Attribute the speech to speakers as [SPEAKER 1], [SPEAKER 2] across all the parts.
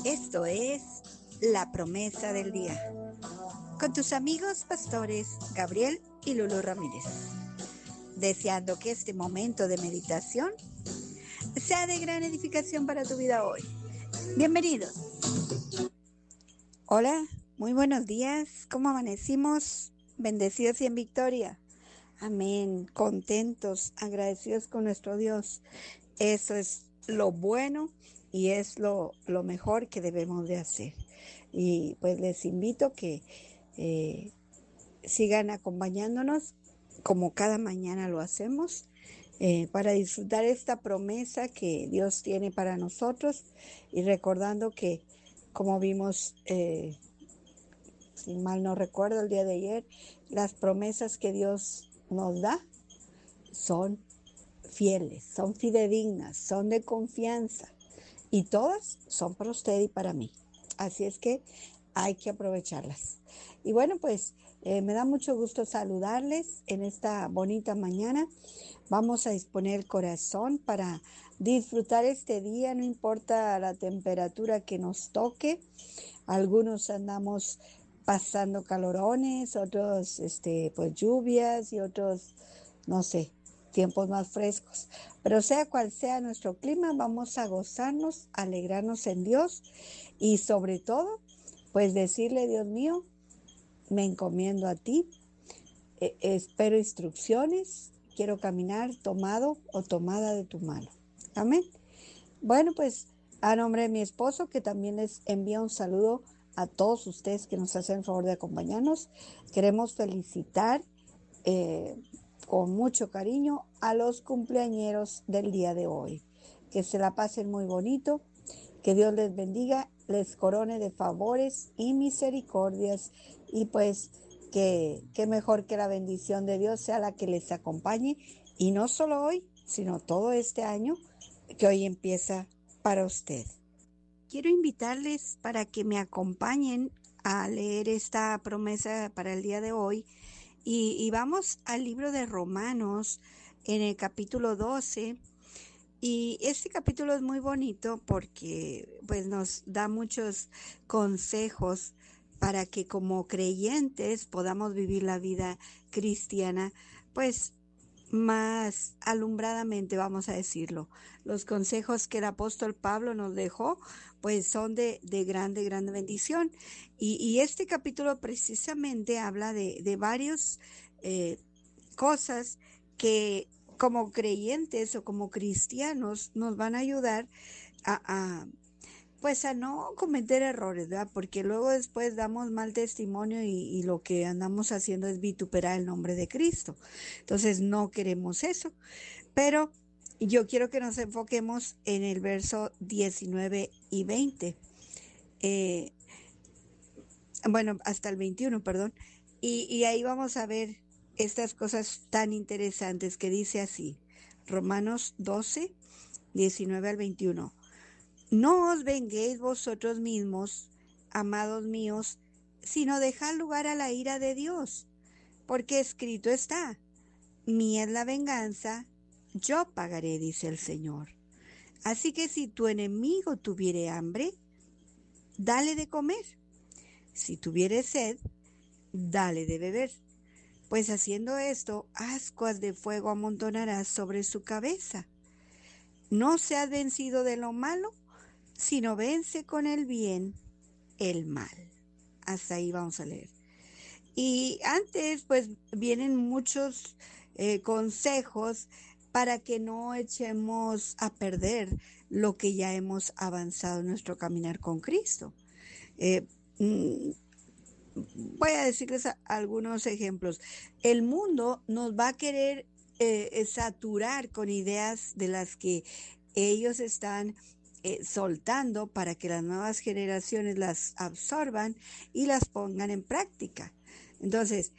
[SPEAKER 1] Esto es La Promesa del Día, con tus amigos pastores Gabriel y Lulu Ramírez, deseando que este momento de meditación sea de gran edificación para tu vida hoy. Bienvenidos. Hola, muy buenos días. ¿Cómo amanecimos? Bendecidos y en victoria. Amén. Contentos, agradecidos con nuestro Dios. Eso es lo bueno y es lo mejor que debemos de hacer. Y pues les invito que sigan acompañándonos como cada mañana lo hacemos, para disfrutar esta promesa que Dios tiene para nosotros y recordando que, como vimos, si mal no recuerdo el día de ayer, las promesas que Dios nos da son fieles, son fidedignas, son de confianza y todas son para usted y para mí. Así es que hay que aprovecharlas. Y bueno, pues me da mucho gusto saludarles en esta bonita mañana. Vamos a disponer el corazón para disfrutar este día, no importa la temperatura que nos toque. Algunos andamos pasando calorones, otros pues lluvias y otros, no sé, tiempos más frescos. Pero sea cual sea nuestro clima, vamos a gozarnos, alegrarnos en Dios y sobre todo, pues decirle: Dios mío, me encomiendo a ti, espero instrucciones, quiero caminar tomado o tomada de tu mano. Amén. Bueno, pues a nombre de mi esposo, que también les envía un saludo a todos ustedes que nos hacen el favor de acompañarnos, queremos felicitar con mucho cariño a los cumpleañeros del día de hoy. Que se la pasen muy bonito, que Dios les bendiga, les corone de favores y misericordias y pues que mejor que la bendición de Dios sea la que les acompañe y no solo hoy, sino todo este año que hoy empieza para usted. Quiero invitarles para que me acompañen a leer esta promesa para el día de hoy y vamos al libro de Romanos en el capítulo 12. Y este capítulo es muy bonito porque pues nos da muchos consejos para que como creyentes podamos vivir la vida cristiana pues más alumbradamente, vamos a decirlo. Los consejos que el apóstol Pablo nos dejó pues son de grande bendición. Y este capítulo precisamente habla de varios cosas que como creyentes o como cristianos nos van a ayudar pues a no cometer errores, ¿verdad? Porque luego después damos mal testimonio y lo que andamos haciendo es vituperar el nombre de Cristo. Entonces no queremos eso. Pero yo quiero que nos enfoquemos en el verso 19 y 20. Eh, bueno, hasta el 21, perdón. Y ahí vamos a ver estas cosas tan interesantes que dice así, Romanos 12, 19 al 21. No os venguéis vosotros mismos, amados míos, sino dejad lugar a la ira de Dios, porque escrito está, mía es la venganza, yo pagaré, dice el Señor. Así que si tu enemigo tuviere hambre, dale de comer. Si tuviere sed, dale de beber, pues haciendo esto, ascuas de fuego amontonarás sobre su cabeza. No seas vencido de lo malo, sino vence con el bien el mal. Hasta ahí vamos a leer. Y antes, pues, vienen muchos consejos para que no echemos a perder lo que ya hemos avanzado en nuestro caminar con Cristo. Eh, mm, Voy a decirles algunos ejemplos. El mundo nos va a querer saturar con ideas de las que ellos están soltando para que las nuevas generaciones las absorban y las pongan en práctica. Entonces,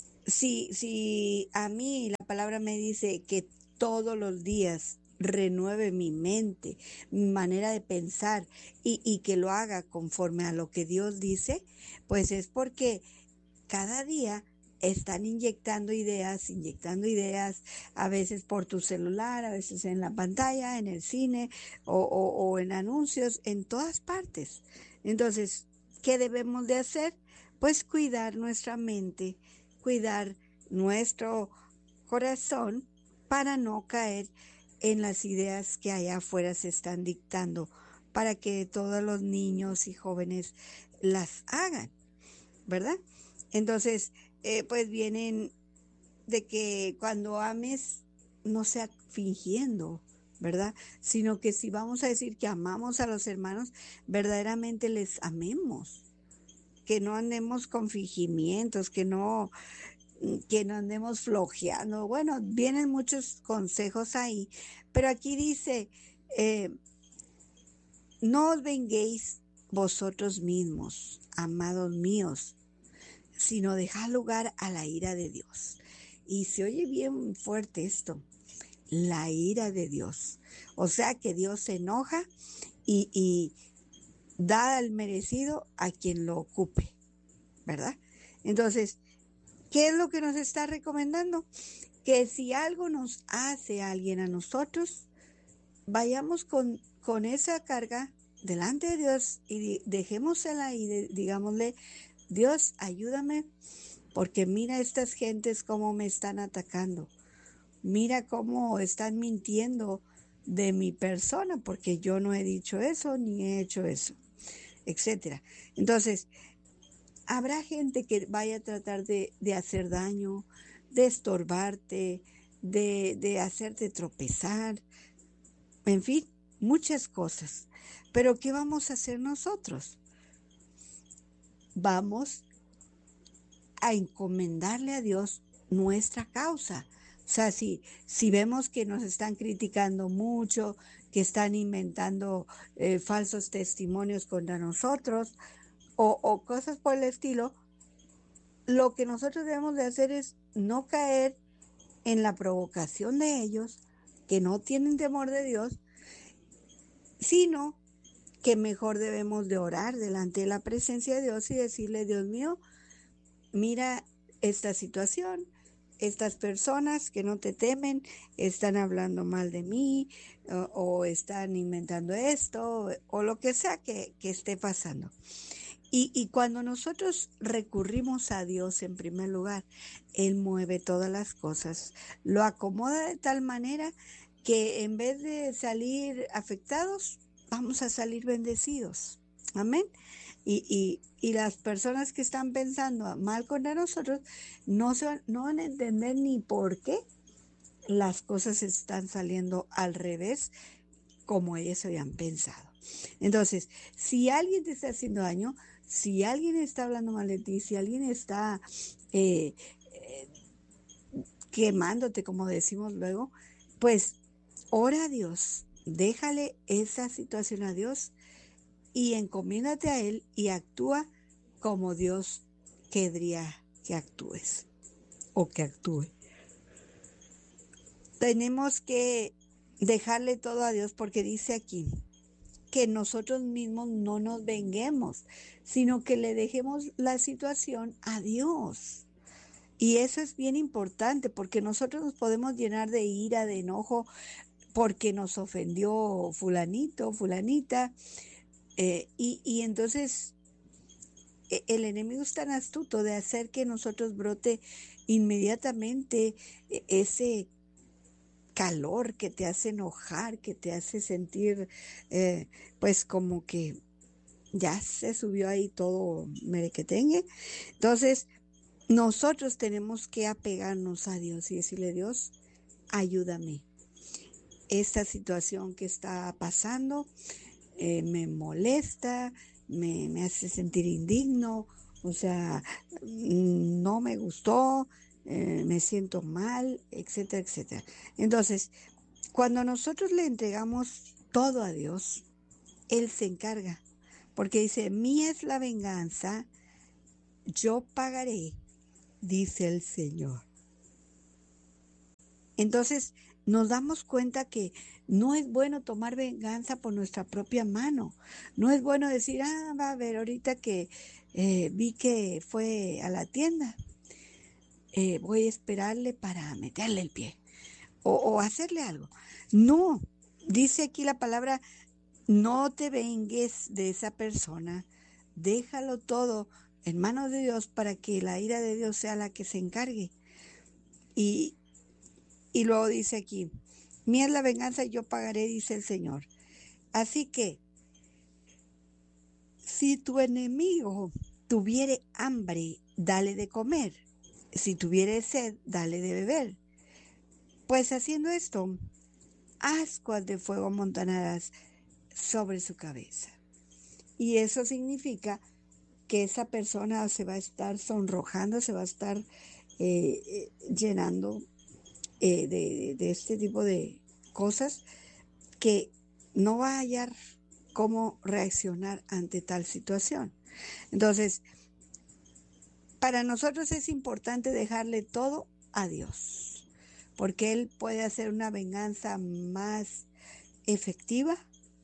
[SPEAKER 1] si a mí la palabra me dice que todos los días renueve mi mente, mi manera de pensar y que lo haga conforme a lo que Dios dice, pues es porque cada día están inyectando ideas, a veces por tu celular, a veces en la pantalla, en el cine o en anuncios, en todas partes. Entonces, ¿qué debemos de hacer? Pues cuidar nuestra mente, cuidar nuestro corazón para no caer en las ideas que allá afuera se están dictando, para que todos los niños y jóvenes las hagan, ¿verdad? Entonces, pues vienen de que cuando ames no sea fingiendo, ¿verdad? Sino que si vamos a decir que amamos a los hermanos, verdaderamente les amemos, que no andemos con fingimientos, que no andemos flojeando. Bueno, vienen muchos consejos ahí, pero aquí dice, eh, no os venguéis vosotros mismos, amados míos, sino dejad lugar a la ira de Dios. Y se oye bien fuerte esto, la ira de Dios. O sea que Dios se enoja y da el merecido a quien lo ocupe, ¿verdad? Entonces, ¿qué es lo que nos está recomendando? Que si algo nos hace alguien a nosotros, vayamos con esa carga delante de Dios y dejémosela ahí, digámosle, Dios, ayúdame, porque mira estas gentes cómo me están atacando. Mira cómo están mintiendo de mi persona, porque yo no he dicho eso ni he hecho eso, etcétera. Entonces, habrá gente que vaya a tratar de hacer daño, de estorbarte, de hacerte tropezar, en fin, muchas cosas. Pero ¿qué vamos a hacer nosotros? Vamos a encomendarle a Dios nuestra causa. O sea, si vemos que nos están criticando mucho, que están inventando falsos testimonios contra nosotros o cosas por el estilo, lo que nosotros debemos de hacer es no caer en la provocación de ellos, que no tienen temor de Dios, sino que mejor debemos de orar delante de la presencia de Dios y decirle, Dios mío, mira esta situación, estas personas que no te temen están hablando mal de mí o están inventando esto o lo que sea que esté pasando. Y cuando nosotros recurrimos a Dios en primer lugar, Él mueve todas las cosas, lo acomoda de tal manera que en vez de salir afectados, vamos a salir bendecidos. Amén. Y las personas que están pensando mal contra nosotros no van a entender ni por qué las cosas están saliendo al revés como ellas habían pensado. Entonces, si alguien te está haciendo daño, si alguien está hablando mal de ti, si alguien está eh, eh, quemándote, como decimos luego, pues ora a Dios, déjale esa situación a Dios y encomiéndate a Él y actúa como Dios querría que actúes o que actúe. Tenemos que dejarle todo a Dios porque dice aquí que nosotros mismos no nos venguemos, sino que le dejemos la situación a Dios. Y eso es bien importante porque nosotros nos podemos llenar de ira, de enojo, porque nos ofendió fulanito, fulanita, y entonces el enemigo es tan astuto de hacer que nosotros brote inmediatamente ese calor que te hace enojar, que te hace sentir pues como que ya se subió ahí todo merequetengue. Entonces, nosotros tenemos que apegarnos a Dios y decirle, Dios, ayúdame. Esta situación que está pasando me molesta, me hace sentir indigno, o sea, no me gustó, me siento mal, etcétera, etcétera. Entonces, cuando nosotros le entregamos todo a Dios, Él se encarga, porque dice, mía es la venganza, yo pagaré, dice el Señor. Entonces nos damos cuenta que no es bueno tomar venganza por nuestra propia mano. No es bueno decir, va a ver, ahorita que vi que fue a la tienda, voy a esperarle para meterle el pie o hacerle algo. No, dice aquí la palabra, no te vengues de esa persona, déjalo todo en manos de Dios para que la ira de Dios sea la que se encargue. Y, y luego dice aquí, mía es la venganza y yo pagaré, dice el Señor. Así que, si tu enemigo tuviere hambre, dale de comer. Si tuviere sed, dale de beber. Pues haciendo esto, ascuas de fuego amontonarás sobre su cabeza. Y eso significa que esa persona se va a estar sonrojando, se va a estar llenando de este tipo de cosas, que no va a hallar cómo reaccionar ante tal situación. Entonces, para nosotros es importante dejarle todo a Dios, porque Él puede hacer una venganza más efectiva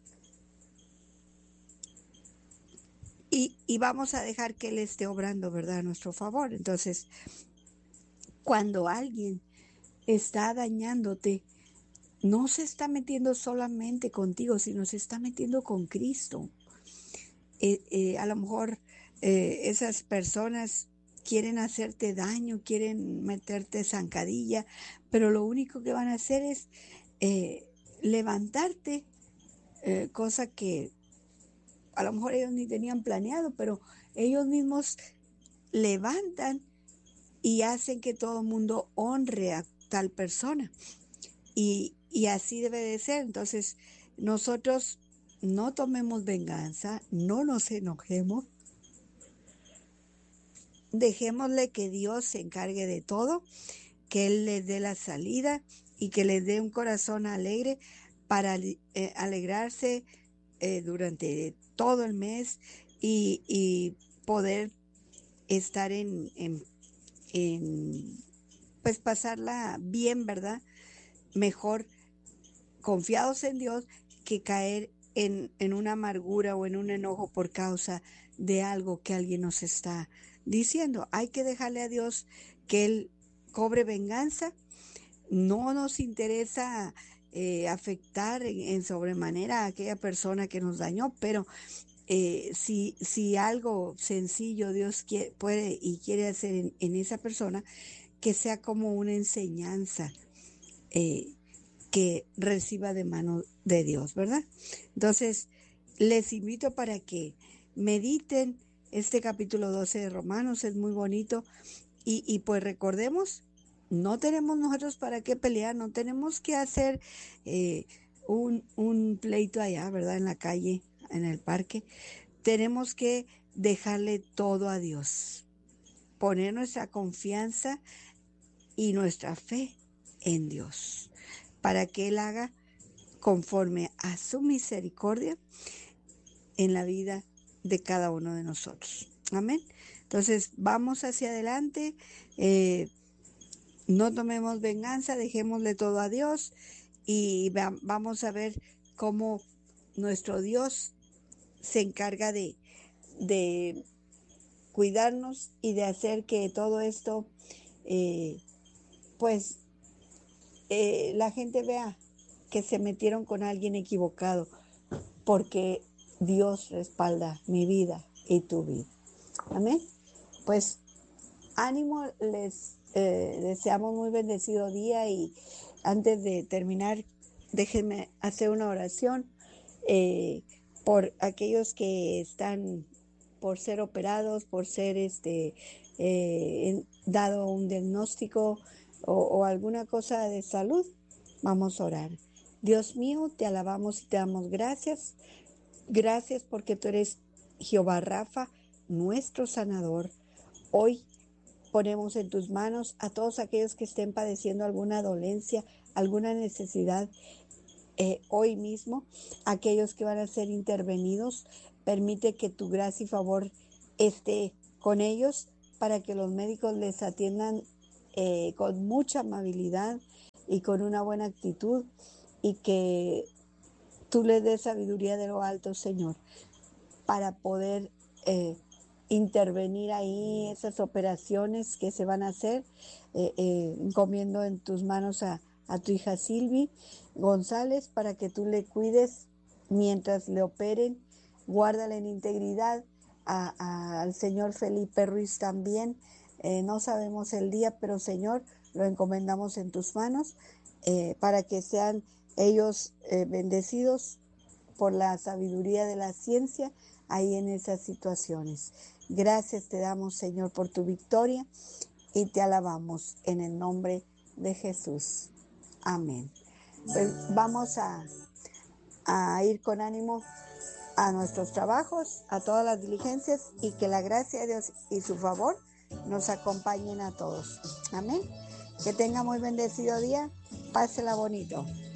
[SPEAKER 1] y vamos a dejar que Él esté obrando, ¿verdad?, a nuestro favor. Entonces, cuando alguien está dañándote, no se está metiendo solamente contigo, sino se está metiendo con Cristo. A lo mejor esas personas quieren hacerte daño, quieren meterte zancadilla, pero lo único que van a hacer es levantarte, cosa que a lo mejor ellos ni tenían planeado, pero ellos mismos levantan y hacen que todo el mundo honre a tal persona. Y así debe de ser. Entonces, nosotros no tomemos venganza, no nos enojemos, dejémosle que Dios se encargue de todo, que Él les dé la salida y que les dé un corazón alegre para alegrarse durante todo el mes y poder estar pues pasarla bien, ¿verdad? Mejor confiados en Dios que caer en una amargura o en un enojo por causa de algo que alguien nos está diciendo. Hay que dejarle a Dios que Él cobre venganza. No nos interesa afectar en sobremanera a aquella persona que nos dañó, pero si algo sencillo Dios puede y quiere hacer en esa persona, que sea como una enseñanza eh, que reciba de mano de Dios, ¿verdad? Entonces, les invito para que mediten este capítulo 12 de Romanos, es muy bonito, y pues recordemos, no tenemos nosotros para qué pelear, no tenemos que hacer un pleito allá, ¿verdad? En la calle, en el parque. Tenemos que dejarle todo a Dios, poner nuestra confianza y nuestra fe en Dios, para que Él haga conforme a su misericordia en la vida de cada uno de nosotros. Amén. Entonces, vamos hacia adelante, no tomemos venganza, dejémosle todo a Dios y vamos a ver cómo nuestro Dios se encarga de cuidarnos y de hacer que todo esto, eh, pues, la gente vea que se metieron con alguien equivocado, porque Dios respalda mi vida y tu vida. Amén. Pues ánimo, les deseamos muy bendecido día y antes de terminar, déjenme hacer una oración por aquellos que están por ser operados, por ser dado un diagnóstico o alguna cosa de salud. Vamos a orar. Dios mío, te alabamos y te damos gracias. Gracias porque tú eres Jehová Rafa, nuestro sanador. Hoy ponemos en tus manos a todos aquellos que estén padeciendo alguna dolencia, alguna necesidad. Hoy mismo, aquellos que van a ser intervenidos, permite que tu gracia y favor esté con ellos para que los médicos les atiendan con mucha amabilidad y con una buena actitud, y que tú les des sabiduría de lo alto, Señor, para poder intervenir ahí esas operaciones que se van a hacer. Encomiendo en tus manos a tu hija Silvi González para que tú le cuides mientras le operen. Guárdala en integridad. Al señor Felipe Ruiz también. No sabemos el día, pero Señor, lo encomendamos en tus manos para que sean ellos bendecidos por la sabiduría de la ciencia ahí en esas situaciones. Gracias te damos, Señor, por tu victoria y te alabamos en el nombre de Jesús. Amén. Pues vamos a ir con ánimo a nuestros trabajos, a todas las diligencias, y que la gracia de Dios y su favor nos acompañen a todos. Amén. Que tenga muy bendecido día. Pásela bonito.